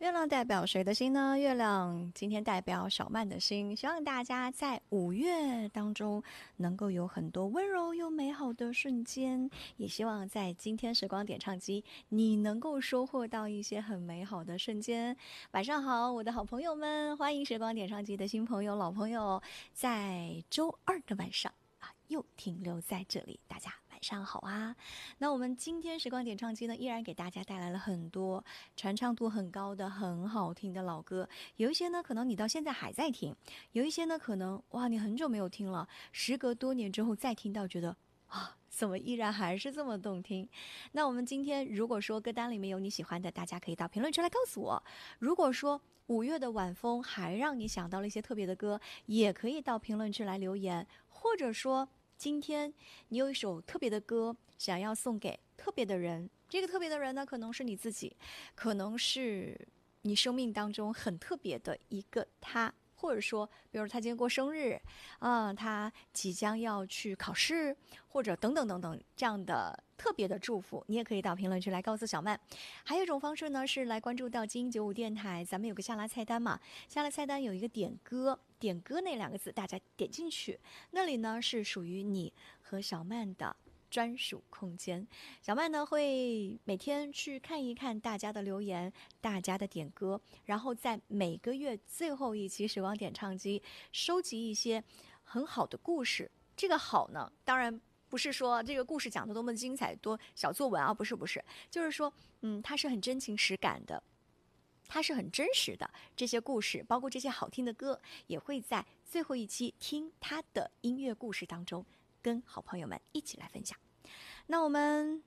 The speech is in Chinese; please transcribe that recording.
月亮代表谁的心呢？月亮今天代表小曼的心，希望大家在5月当中能够有很多温柔又美好的瞬间，也希望在今天时光点唱机你能够收获到一些很美好的瞬间。晚上好，我的好朋友们，欢迎时光点唱机的新朋友、老朋友，在周二的晚上又停留在这里，大家晚上好啊！那我们今天时光点唱机呢，依然给大家带来了很多传唱度很高的、很好听的老歌。有一些呢，可能你到现在还在听；有一些呢，可能哇，你很久没有听了，时隔多年之后再听到，觉得怎么依然还是这么动听？那我们今天如果说歌单里面有你喜欢的，大家可以到评论区来告诉我。如果说5月的晚风还让你想到了一些特别的歌，也可以到评论区来留言，或者说今天你有一首特别的歌想要送给特别的人，这个特别的人呢，可能是你自己，可能是你生命当中很特别的一个他，或者说比如他今天过生日他即将要去考试，或者等等等等这样的特别的祝福，你也可以到评论区来告诉小曼。还有一种方式呢，是来关注到精英95电台，咱们有个下拉菜单嘛，下拉菜单有一个点歌，点歌那2个字大家点进去，那里呢是属于你和小曼的专属空间。小曼呢会每天去看一看大家的留言，大家的点歌，然后在每个月最后一期时光点唱机收集一些很好的故事。这个好呢，当然不是说这个故事讲得多么精彩，多小作文啊，不是，就是说它是很真情实感的，它是很真实的，这些故事包括这些好听的歌也会在最后一期听他的音乐故事当中跟好朋友们一起来分享。那我们